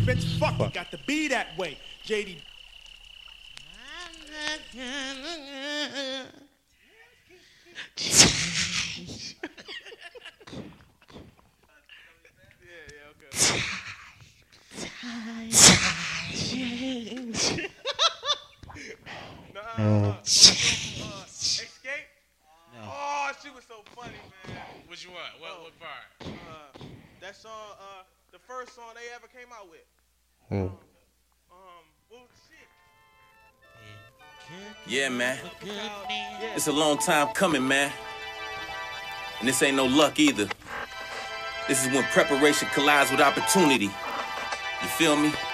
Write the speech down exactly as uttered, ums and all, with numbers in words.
bitch. Fuck, Fuck. It got to be that way. J D. Uh, Escape? No. Oh, she was so funny, man. Which one? What, oh, what part? Uh, that song, uh, the first song they ever came out with. Hmm. Um, um, what was the shit? Yeah, man. It's a long time coming, man. And this ain't no luck either. This is when preparation collides with opportunity. You feel me?